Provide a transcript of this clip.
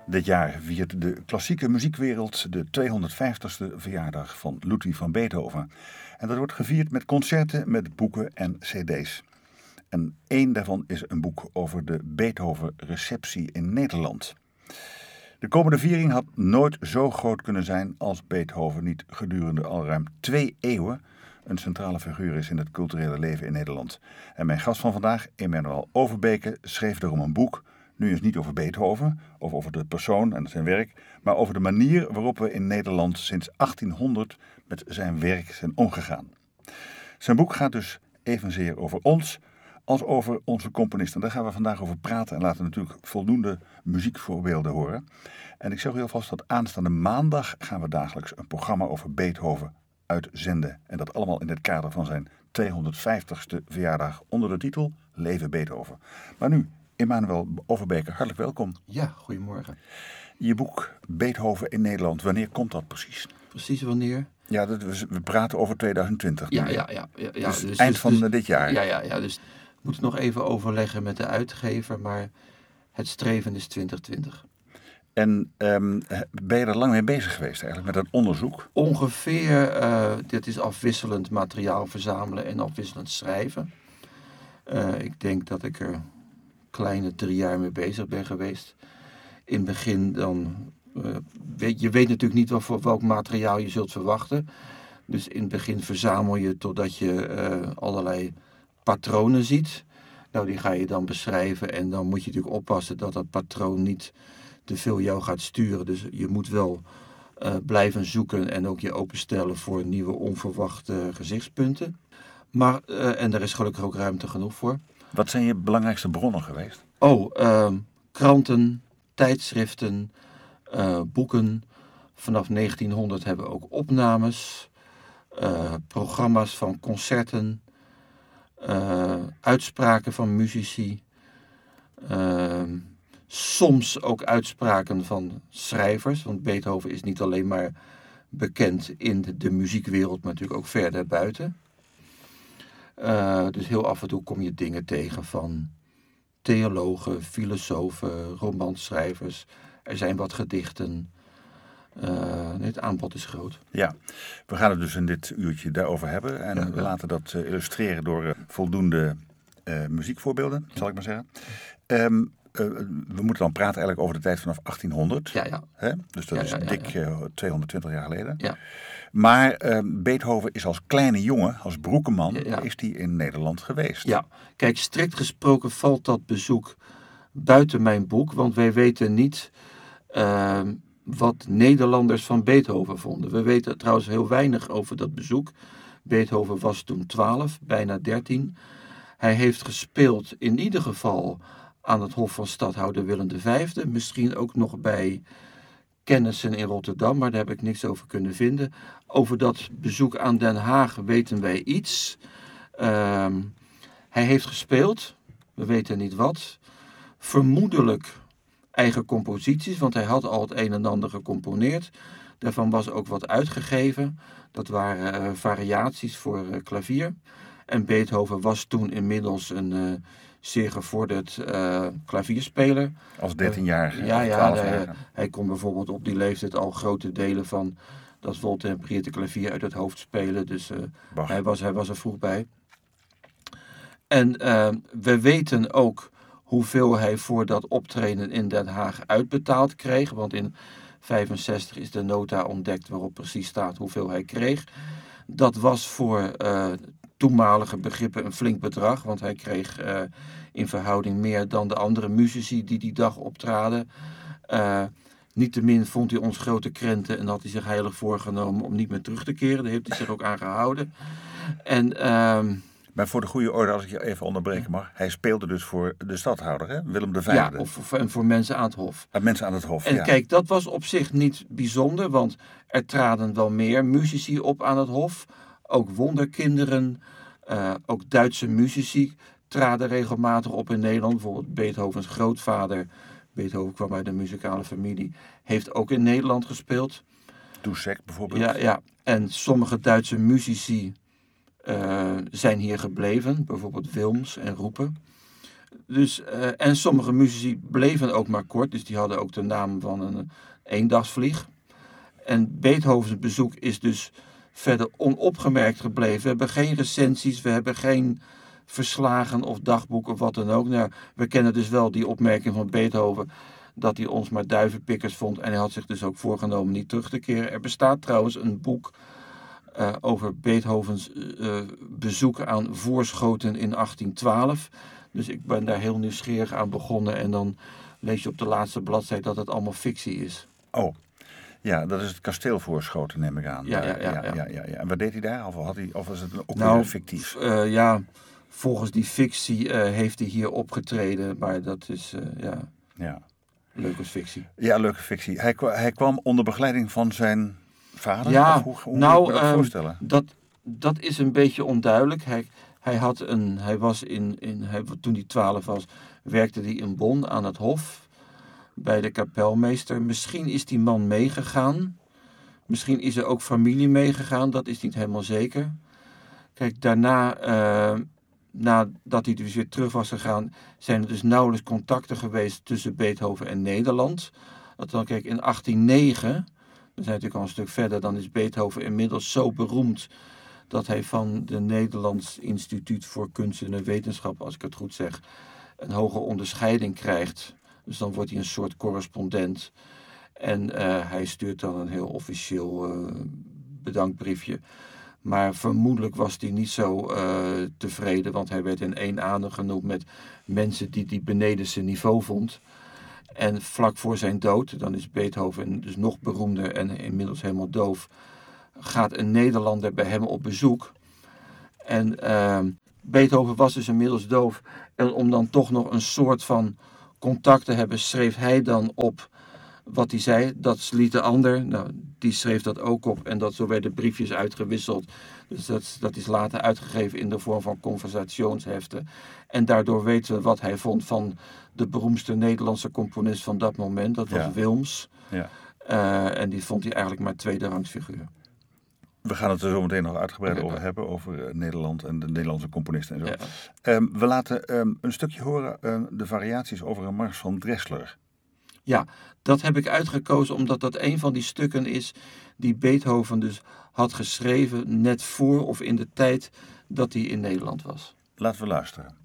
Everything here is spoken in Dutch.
Dit jaar viert de klassieke muziekwereld de 250ste verjaardag van Ludwig van Beethoven. En dat wordt gevierd met concerten, met boeken en cd's. En één daarvan is een boek over de Beethoven-receptie in Nederland. De komende viering had nooit zo groot kunnen zijn als Beethoven niet gedurende al ruim 2 eeuwen een centrale figuur is in het culturele leven in Nederland. En mijn gast van vandaag, Emanuel Overbeke, schreef daarom een boek, nu eens niet over Beethoven of over de persoon en zijn werk, maar over de manier waarop we in Nederland sinds 1800 met zijn werk zijn omgegaan. Zijn boek gaat dus evenzeer over ons als over onze componist. En daar gaan we vandaag over praten en laten natuurlijk voldoende muziekvoorbeelden horen. En ik zeg u alvast dat aanstaande maandag gaan we dagelijks een programma over Beethoven uitzenden. En dat allemaal in het kader van zijn 250ste verjaardag onder de titel Leven Beethoven. Maar nu, Emanuel Overbeke, hartelijk welkom. Ja, goedemorgen. Je boek Beethoven in Nederland, wanneer komt dat precies? Precies wanneer? Ja, we praten over 2020. Ja. Dus eind van dit jaar. Ja, dus we moeten nog even overleggen met de uitgever, maar het streven is 2020. En ben je er lang mee bezig geweest eigenlijk, met dat onderzoek? Ongeveer, dit is afwisselend materiaal verzamelen en afwisselend schrijven. Ik denk dat ik er kleine 3 jaar mee bezig ben geweest. In het begin dan, je weet natuurlijk niet welk materiaal je zult verwachten. Dus in het begin verzamel je totdat je allerlei patronen ziet. Nou, die ga je dan beschrijven en dan moet je natuurlijk oppassen dat dat patroon niet te veel jou gaat sturen. Dus je moet wel blijven zoeken en ook je openstellen voor nieuwe onverwachte gezichtspunten. Maar, en daar is gelukkig ook ruimte genoeg voor. Wat zijn je belangrijkste bronnen geweest? Kranten, tijdschriften, boeken. Vanaf 1900 hebben we ook opnames, programma's van concerten, uitspraken van muzici, soms ook uitspraken van schrijvers. Want Beethoven is niet alleen maar bekend in de muziekwereld, maar natuurlijk ook verder buiten. Dus heel af en toe kom je dingen tegen van theologen, filosofen, romanschrijvers. Er zijn wat gedichten. Het aanbod is groot. Ja, we gaan het dus in dit uurtje daarover hebben. En we laten dat illustreren door voldoende muziekvoorbeelden, zal ik maar zeggen. We moeten dan praten eigenlijk over de tijd vanaf 1800. Ja. Hè? Dus dat is dik 220 jaar geleden. Ja. Maar Beethoven is als kleine jongen, als broekenman, is hij in Nederland geweest. Ja, kijk, strikt gesproken valt dat bezoek buiten mijn boek. Want wij weten niet wat Nederlanders van Beethoven vonden. We weten trouwens heel weinig over dat bezoek. Beethoven was toen 12, bijna 13. Hij heeft gespeeld in ieder geval aan het hof van stadhouder Willem V. Misschien ook nog bij kennissen in Rotterdam, maar daar heb ik niks over kunnen vinden. Over dat bezoek aan Den Haag weten wij iets. Hij heeft gespeeld, we weten niet wat. Vermoedelijk eigen composities, want hij had al het een en ander gecomponeerd. Daarvan was ook wat uitgegeven. Dat waren variaties voor klavier. En Beethoven was toen inmiddels een zeer gevorderd klavierspeler. Als 13-jarige, hij kon bijvoorbeeld op die leeftijd al grote delen van dat voltempereerde klavier uit het hoofd spelen. Dus hij was er vroeg bij. En we weten ook hoeveel hij voor dat optreden in Den Haag uitbetaald kreeg. Want in 1965 is de nota ontdekt waarop precies staat hoeveel hij kreeg. Dat was voor toenmalige begrippen een flink bedrag. Want hij kreeg in verhouding meer dan de andere muzici die dag optraden. Niettemin vond hij ons grote krenten en had hij zich heilig voorgenomen om niet meer terug te keren. Daar heeft hij zich ook aan gehouden. Maar voor de goede orde, als ik je even onderbreken mag. Hij speelde dus voor de stadhouder, hè? Willem V. Ja, en voor mensen aan het hof. Mensen aan het hof, En kijk, dat was op zich niet bijzonder, want er traden wel meer muzici op aan het hof. Ook wonderkinderen, ook Duitse muzici traden regelmatig op in Nederland. Bijvoorbeeld Beethovens grootvader, Beethoven kwam uit een muzikale familie, heeft ook in Nederland gespeeld. Dussek bijvoorbeeld. Ja, en sommige Duitse muzici zijn hier gebleven, bijvoorbeeld Wilms en Roepen. Dus, en sommige muzici bleven ook maar kort, dus die hadden ook de naam van een eendagsvlieg. En Beethovens bezoek is dus verder onopgemerkt gebleven. We hebben geen recensies, we hebben geen verslagen of dagboeken of wat dan ook. Nou, we kennen dus wel die opmerking van Beethoven dat hij ons maar duivenpikkers vond. En hij had zich dus ook voorgenomen niet terug te keren. Er bestaat trouwens een boek over Beethovens bezoek aan Voorschoten in 1812. Dus ik ben daar heel nieuwsgierig aan begonnen. En dan lees je op de laatste bladzijde dat het allemaal fictie is. Oh, ja, dat is het kasteel Voorschoten, neem ik aan. Ja. En wat deed hij daar? Of was het ook Nou, weer fictief? Volgens die fictie heeft hij hier opgetreden. Maar dat is, leuke fictie. Ja, leuke fictie. Hij kwam onder begeleiding van zijn vader? Ja, hoe moet ik me dat voorstellen? Dat is een beetje onduidelijk. Toen hij 12 was, werkte hij in Bonn aan het hof bij de kapelmeester. Misschien is die man meegegaan. Misschien is er ook familie meegegaan. Dat is niet helemaal zeker. Kijk, daarna, nadat hij dus weer terug was gegaan, zijn er dus nauwelijks contacten geweest tussen Beethoven en Nederland. Kijk, in 1809, dan zijn we natuurlijk al een stuk verder, dan is Beethoven inmiddels zo beroemd dat hij van de Nederlands Instituut voor Kunsten en Wetenschap, als ik het goed zeg, een hoge onderscheiding krijgt. Dus dan wordt hij een soort correspondent. En hij stuurt dan een heel officieel bedankbriefje. Maar vermoedelijk was hij niet zo tevreden, want hij werd in één adem genoemd met mensen die beneden zijn niveau vond. En vlak voor zijn dood, dan is Beethoven dus nog beroemder en inmiddels helemaal doof, gaat een Nederlander bij hem op bezoek. En Beethoven was dus inmiddels doof. En om dan toch nog een soort van contact te hebben, schreef hij dan op wat hij zei. Dat liet de ander, die schreef dat ook op. En zo werden briefjes uitgewisseld. Dus dat is later uitgegeven in de vorm van conversationsheften. En daardoor weten we wat hij vond van de beroemdste Nederlandse componist van dat moment. Dat was Wilms. Ja. En die vond hij eigenlijk maar tweederangs figuur. We gaan het er zo meteen nog uitgebreid over hebben, over Nederland en de Nederlandse componisten en zo. Ja. We laten een stukje horen, de variaties over een mars van Dressler. Ja, dat heb ik uitgekozen omdat dat een van die stukken is die Beethoven dus had geschreven net voor of in de tijd dat hij in Nederland was. Laten we luisteren.